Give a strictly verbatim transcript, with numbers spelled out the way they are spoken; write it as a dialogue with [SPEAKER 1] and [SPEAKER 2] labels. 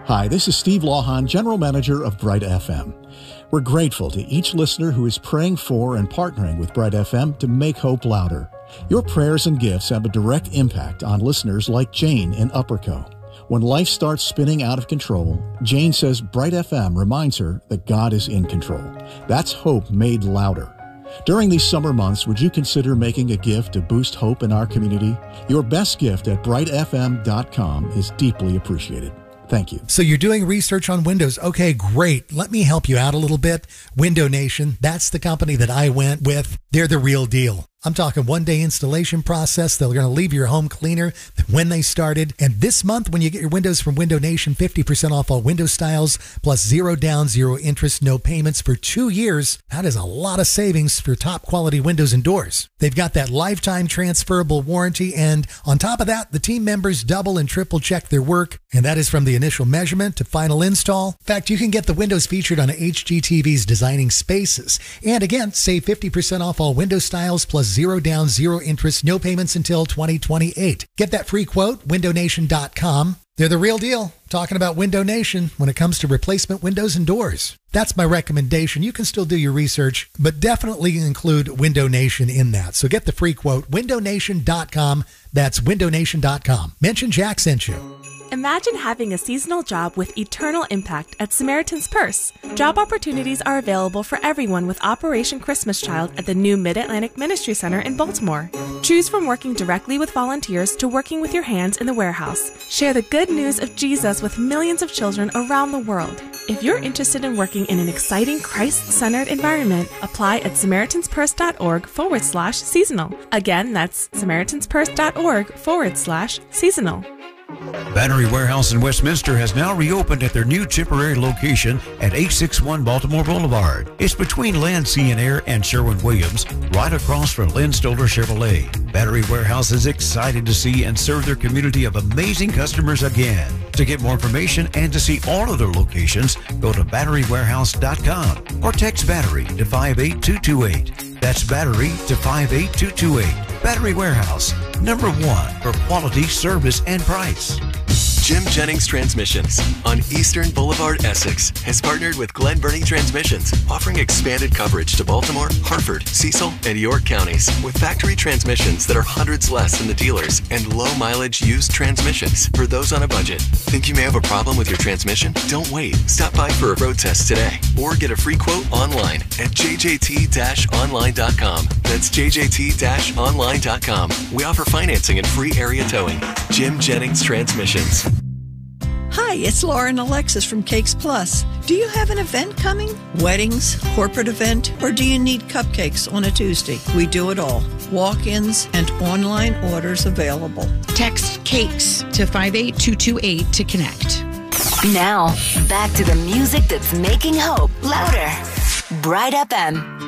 [SPEAKER 1] Hi, this is Steve Lawhon, General Manager of Bright F M. We're grateful to each listener who is praying for and partnering with Bright F M to make hope louder. Your prayers and gifts have a direct impact on listeners like Jane in Upperco. When life starts spinning out of control, Jane says Bright F M reminds her that God is in control. That's hope made louder. During these summer months, would you consider making a gift to boost hope in our community? Your best gift at bright f m dot com is deeply appreciated. Thank you.
[SPEAKER 2] So you're doing research on Windows. Okay, great. Let me help you out a little bit. Window Nation, that's the company that I went with. They're the real deal. I'm talking one-day installation process. They're going to leave your home cleaner than when they started. And this month, when you get your Windows from Window Nation, fifty percent off all Windows styles, plus zero down, zero interest, no payments for two years. That is a lot of savings for top-quality windows and doors. They've got that lifetime transferable warranty, and on top of that, the team members double and triple check their work, and that is from the initial measurement to final install. In fact, you can get the windows featured on H G T V's Designing Spaces. And again, save fifty percent off all window styles, plus zero down, zero interest, no payments until twenty twenty-eight. Get that free quote, window nation dot com. They're the real deal. Talking about Window Nation when it comes to replacement windows and doors. That's my recommendation. You can still do your research, but definitely include Window Nation in that. So get the free quote, window nation dot com. That's window nation dot com. Mention Jack sent you.
[SPEAKER 3] Imagine having a seasonal job with eternal impact at Samaritan's Purse. Job opportunities are available for everyone with Operation Christmas Child at the new Mid-Atlantic Ministry Center in Baltimore. Choose from working directly with volunteers to working with your hands in the warehouse. Share the good news of Jesus with millions of children around the world. If you're interested in working in an exciting Christ-centered environment, apply at SamaritansPurse.org forward slash seasonal. Again, that's SamaritansPurse.org forward slash seasonal.
[SPEAKER 4] Battery Warehouse in Westminster has now reopened at their new temporary location at eight sixty-one Baltimore Boulevard. It's between Land, Sea and Air and Sherwin-Williams, right across from Lynn Stoller Chevrolet. Battery Warehouse is excited to see and serve their community of amazing customers again. To get more information and to see all of their locations, go to battery warehouse dot com or text BATTERY to five eight two two eight. That's BATTERY to five eight two two eight. Battery Warehouse, number one for quality, service, and price.
[SPEAKER 5] Jim Jennings Transmissions on Eastern Boulevard, Essex, has partnered with Glen Burnie Transmissions, offering expanded coverage to Baltimore, Hartford, Cecil, and York counties, with factory transmissions that are hundreds less than the dealers and low-mileage used transmissions for those on a budget. Think you may have a problem with your transmission? Don't wait. Stop by for a road test today or get a free quote online at j j t dash online dot com. That's j j t dash online dot com. We offer financing and free area towing. Jim Jennings Transmissions.
[SPEAKER 6] Hi, it's Laura and Alexis from Cakes Plus. Do you have an event coming? Weddings, corporate event, or do you need cupcakes on a Tuesday? We do it all. Walk-ins and online orders available.
[SPEAKER 7] Text CAKES to five eight two two eight to connect.
[SPEAKER 8] Now, back to the music that's making hope louder. Bright F M.